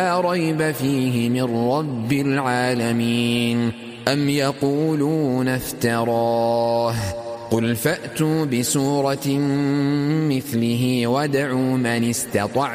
لا ريب فيه من رب العالمين. أم يقولون افتراه قل فأتوا بسورة مثله وادعوا من استطعتم